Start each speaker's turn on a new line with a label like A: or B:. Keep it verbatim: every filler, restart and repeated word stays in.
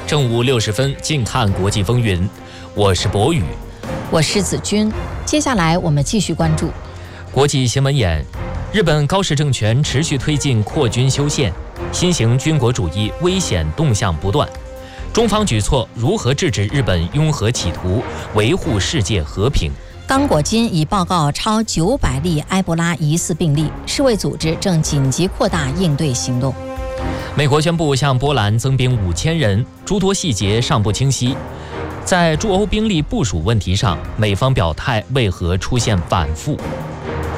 A: 正午六十分，近看国际风云。我是博宇，
B: 我是子君。接下来我们继续关注
A: 国际新闻眼。日本高市政权持续推进扩军修宪，新型军国主义危险动向不断。中方举措如何制止日本拥核企图，维护世界和平？
B: 刚果金已报告超九百例埃博拉疑似病例，世卫组织正紧急扩大应对行动。
A: 美国宣布向波兰增兵五千人，诸多细节尚不清晰。在驻欧兵力部署问题上，美方表态为何出现反复？